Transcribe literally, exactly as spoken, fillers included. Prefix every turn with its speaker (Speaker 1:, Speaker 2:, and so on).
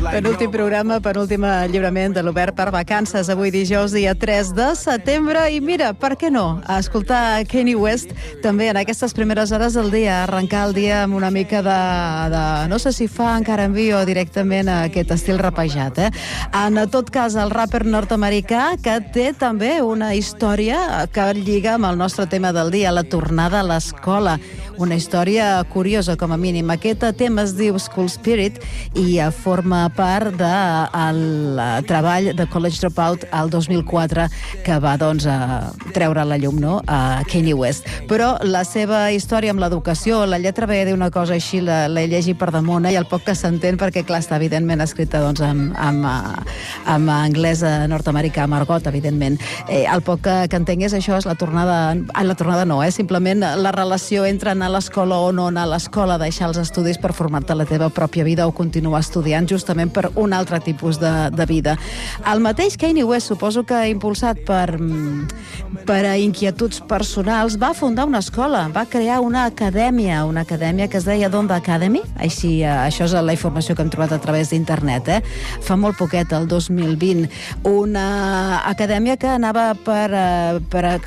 Speaker 1: Penúltim programa, penúltim lliurament de l'Obert per vacances. Avui dijous, dia tres de setembre. I mira, per què no? A escoltar Kanye West també en aquestes primeres hores del dia. Arrencar el dia amb una mica de... de no sé si fa encara envi o directament aquest estil rapejat, eh? En tot cas, el rapper nord-americà que té també una història que lliga amb el nostre tema del dia, la tornada a l'escola. Una història curiosa, com a mínim. Aquest tema es diu School Spirit i forma part del treball de College Dropout al dos mil quatre que va, doncs, a treure a la llum, no?, a Kanye West. Però la seva història amb l'educació, la lletra ve a dir una cosa així, l'he llegit per damunt, eh, i el poc que s'entén, perquè, clar, està evidentment escrita, doncs, amb, amb, amb anglès nord-americà, amb argot, evidentment. Eh, el poc que, que entenc és això, és la tornada... Ah, la tornada no, eh? Simplement la relació entre anar a l'escola o no anar a l'escola, deixar els estudis per formar-te la teva pròpia vida o continuar estudiant justament per un altre tipus de, de vida. El mateix Kanye West, suposo que impulsat per, per inquietuds personals, va fundar una escola, va crear una acadèmia, una acadèmia que es deia Donda Academy, així, això és la informació que hem trobat a través d'internet, eh? Fa molt poquet, el dos mil vint, una acadèmia que anava per, per